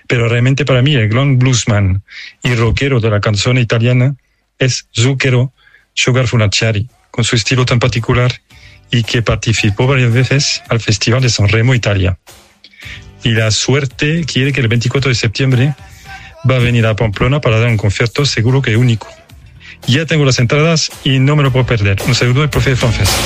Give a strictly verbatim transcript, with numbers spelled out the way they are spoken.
pero realmente para mí el gran bluesman y rockero de la canción italiana es Zucchero Sugar Funacciari, con su estilo tan particular y que participó varias veces al Festival de San Remo, Italia. Y la suerte quiere que el veinticuatro de septiembre va a venir a Pamplona para dar un concierto seguro que único. Ya tengo las entradas y no me lo puedo perder. Un saludo del profe de francés.